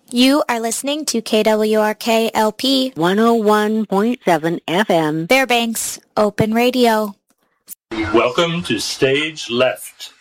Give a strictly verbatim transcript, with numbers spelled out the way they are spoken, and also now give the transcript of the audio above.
You are listening to K W R K L P one oh one point seven F M, Fairbanks Open Radio. Welcome to Stage Left.